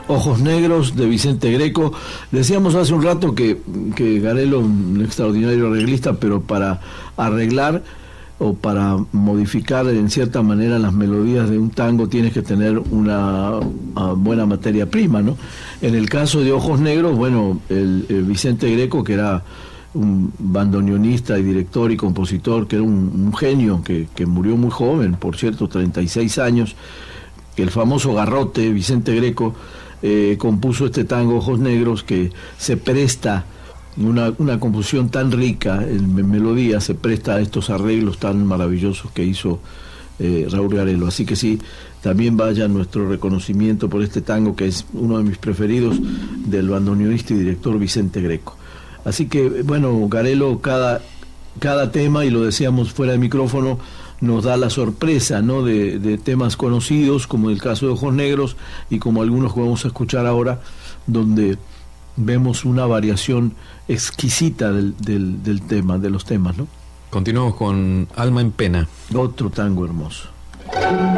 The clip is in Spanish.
Ojos Negros de Vicente Greco. Decíamos hace un rato que Garelo, un extraordinario arreglista, pero para arreglar o para modificar en cierta manera las melodías de un tango tienes que tener una buena materia prima, ¿no? En el caso de Ojos Negros, bueno, el Vicente Greco, que era un bandoneonista y director y compositor, que era un genio, que murió muy joven, por cierto, 36 años, el famoso Garrote, Vicente Greco, compuso este tango Ojos Negros, que se presta, una composición tan rica en melodía, se presta a estos arreglos tan maravillosos que hizo Raúl Garelo. Así que sí, también vaya nuestro reconocimiento por este tango, que es uno de mis preferidos, del bandoneonista y director Vicente Greco. Así que, bueno, Garelo, cada tema, y lo decíamos fuera de micrófono, nos da la sorpresa, ¿no?, de temas conocidos, como el caso de Ojos Negros, y como algunos que vamos a escuchar ahora, donde vemos una variación exquisita del tema, de los temas, ¿no? Continuamos con Alma en Pena. Otro tango hermoso.